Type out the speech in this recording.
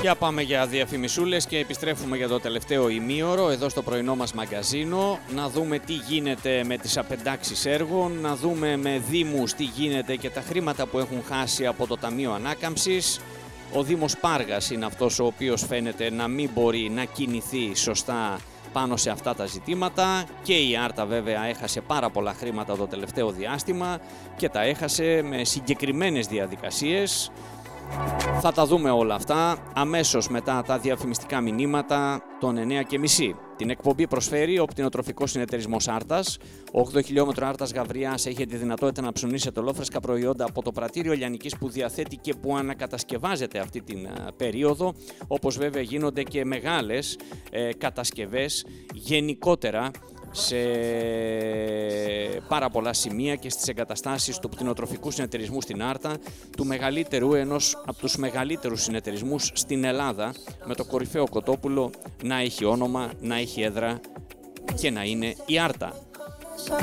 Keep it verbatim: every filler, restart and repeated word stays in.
Για πάμε για διαφημισούλες και επιστρέφουμε για το τελευταίο ημίωρο εδώ στο πρωινό μας μαγκαζίνο. Να δούμε τι γίνεται με τις απεντάξεις έργων, να δούμε με δήμους τι γίνεται και τα χρήματα που έχουν χάσει από το Ταμείο Ανάκαμψης. Ο Δήμος Πάργας είναι αυτός ο οποίος φαίνεται να μην μπορεί να κινηθεί σωστά πάνω σε αυτά τα ζητήματα, και η Άρτα βέβαια έχασε πάρα πολλά χρήματα το τελευταίο διάστημα και τα έχασε με συγκεκριμένες διαδικασίες. Θα τα δούμε όλα αυτά αμέσως μετά τα διαφημιστικά μηνύματα των εννιά και μισή. Την εκπομπή προσφέρει ο Πτηνοτροφικός Συνεταιρισμός Άρτας. ογδοώ χιλιόμετρο Άρτας Γαβριάς έχει τη δυνατότητα να ψωνίσετε ολόφρεσκα προϊόντα από το πρατήριο λιανικής που διαθέτει και που ανακατασκευάζεται αυτή την uh, περίοδο, όπως βέβαια γίνονται και μεγάλες ε, κατασκευές γενικότερα σε πάρα πολλά σημεία και στις εγκαταστάσεις του Πτηνοτροφικού Συνεταιρισμού στην Άρτα, του μεγαλύτερου, ενός από τους μεγαλύτερους συνεταιρισμούς στην Ελλάδα, με το κορυφαίο κοτόπουλο να έχει όνομα, να έχει έδρα και να είναι η Άρτα.